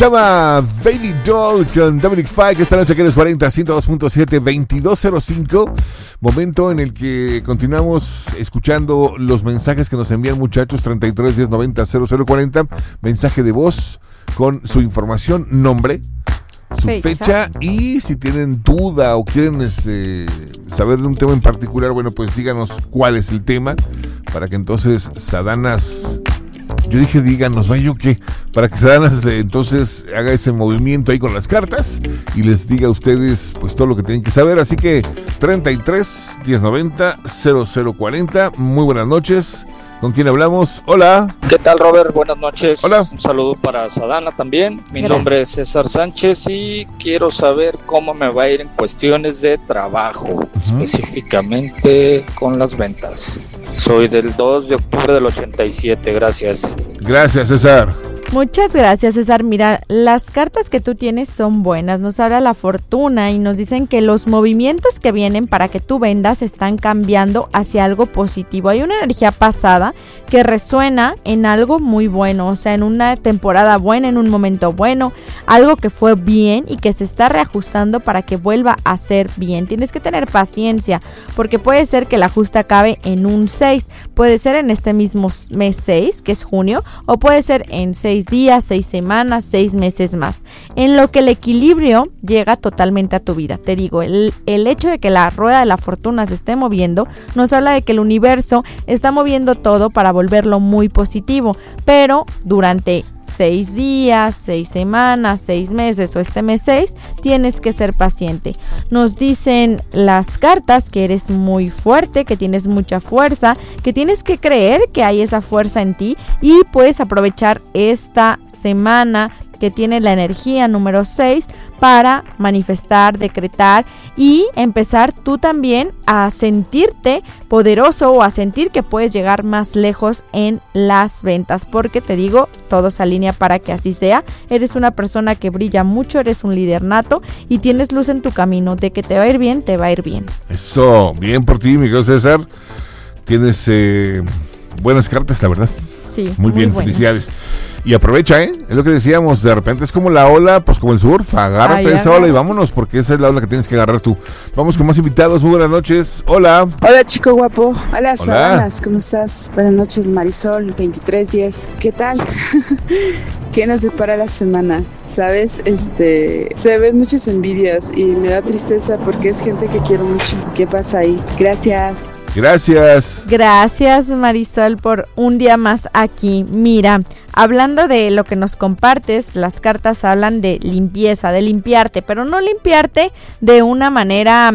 se llama Baby Doll con Dominic Fike. Esta noche aquí en los 40, 102.7, 2205. Momento en el que continuamos escuchando los mensajes que nos envían, muchachos. 33 10 90 0040. Mensaje de voz con su información, nombre, su fecha, y si tienen duda o quieren saber de un tema en particular, bueno, pues díganos cuál es el tema, para que entonces Sadanas, yo dije díganos, ¿va yo qué? Para que Sadanas entonces haga ese movimiento ahí con las cartas y les diga a ustedes pues todo lo que tienen que saber. Así que 33 1090 0040. Muy buenas noches. ¿Con quién hablamos? Hola. ¿Qué tal, Robert? Buenas noches. Hola. Un saludo para Sadana también. Mi nombre es César Sánchez y quiero saber cómo me va a ir en cuestiones de trabajo, específicamente con las ventas. Soy del 2 de octubre del 87. Gracias. Gracias, César. Muchas gracias, César. Mira, las cartas que tú tienes son buenas, nos habla la fortuna y nos dicen que los movimientos que vienen para que tú vendas están cambiando hacia algo positivo. Hay una energía pasada que resuena en algo muy bueno, o sea, en una temporada buena, en un momento bueno, algo que fue bien y que se está reajustando para que vuelva a ser bien. Tienes que tener paciencia, porque puede ser que el ajuste acabe en un 6, puede ser en este mismo mes 6, que es junio, o puede ser en 6 días, 6 semanas, 6 meses más, en lo que el equilibrio llega totalmente a tu vida. Te digo, el hecho de que la rueda de la fortuna se esté moviendo nos habla de que el universo está moviendo todo para volverlo muy positivo, pero durante 6 días, 6 semanas, 6 meses o este mes 6, tienes que ser paciente. Nos dicen las cartas que eres muy fuerte, que tienes mucha fuerza, que tienes que creer que hay esa fuerza en ti y puedes aprovechar esta semana que tiene la energía número 6 para manifestar, decretar y empezar tú también a sentirte poderoso o a sentir que puedes llegar más lejos en las ventas, porque te digo, todo se alinea para que así sea. Eres una persona que brilla mucho, eres un líder nato y tienes luz en tu camino. De que te va a ir bien, te va a ir bien. Eso, bien por ti, mi querido César. Tienes buenas cartas, la verdad. Sí, muy bien, buenas. felicidades. Y aprovecha, es lo que decíamos, de repente es como la ola, pues como el surf, agárrate esa ola y vámonos, porque esa es la ola que tienes que agarrar tú. Vamos con más invitados, muy buenas noches, hola. Hola, chico guapo, hola, Sadanas, ¿cómo estás? Buenas noches, Marisol, 2310, ¿qué tal? ¿Qué nos depara la semana? ¿Sabes? Se ven muchas envidias y me da tristeza porque es gente que quiero mucho. ¿Qué pasa ahí? Gracias. Gracias. Gracias, Marisol, por un día más aquí. Mira, hablando de lo que nos compartes, las cartas hablan de limpieza, de limpiarte, pero no limpiarte de una manera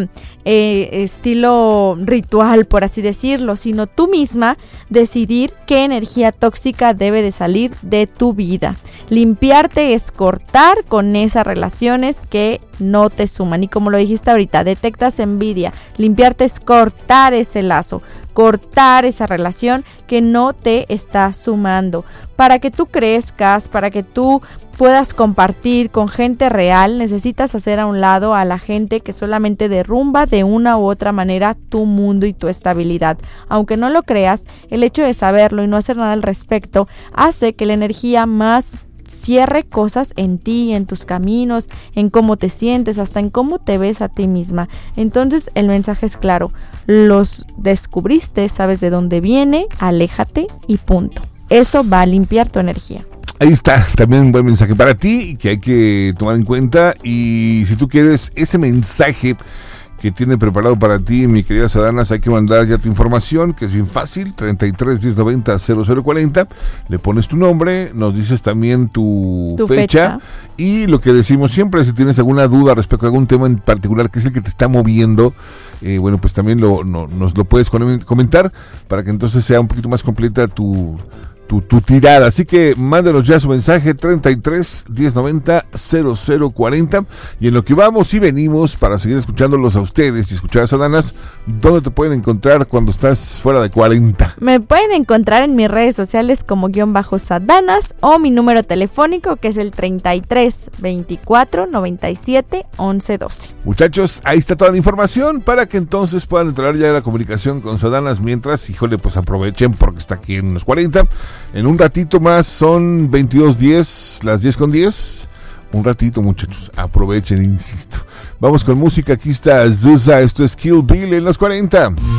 estilo ritual, por así decirlo, sino tú misma decidir qué energía tóxica debe de salir de tu vida. Limpiarte es cortar con esas relaciones que no te suman, y como lo dijiste ahorita, detectas envidia. Limpiarte es cortar ese lazo, cortar esa relación que no te está sumando, para que tú crezcas, para que tú puedas compartir con gente real. Necesitas hacer a un lado a la gente que solamente derrumba de una u otra manera tu mundo y tu estabilidad. Aunque no lo creas, el hecho de saberlo y no hacer nada al respecto hace que la energía más cierre cosas en ti, en tus caminos, en cómo te sientes, hasta en cómo te ves a ti misma. Entonces el mensaje es claro, los descubriste, sabes de dónde viene, aléjate y punto. Eso va a limpiar tu energía. Ahí está, también un buen mensaje para ti que hay que tomar en cuenta. Y si tú quieres ese mensaje que tiene preparado para ti, mi querida Sadanas, hay que mandar ya tu información, que es bien fácil, 33 1090 0040, le pones tu nombre, nos dices también tu fecha, y lo que decimos siempre, si tienes alguna duda respecto a algún tema en particular que es el que te está moviendo, bueno, pues también nos lo puedes comentar, para que entonces sea un poquito más completa tu tirada. Así que mándanos ya su mensaje 33 1090 0040. Y en lo que vamos y venimos para seguir escuchándolos a ustedes y escuchar a Sadanas, ¿dónde te pueden encontrar cuando estás fuera de 40? Me pueden encontrar en mis redes sociales como _Sadanas o mi número telefónico, que es el 33 24 97 11 12. Muchachos, ahí está toda la información para que entonces puedan entrar ya a la comunicación con Sadanas. Mientras, híjole, pues aprovechen porque está aquí en los 40. En un ratito más son 22:10, las 10:10. un ratito, muchachos. Aprovechen, insisto. Vamos con música. Aquí está Zusa. Esto es Kill Bill en los 40.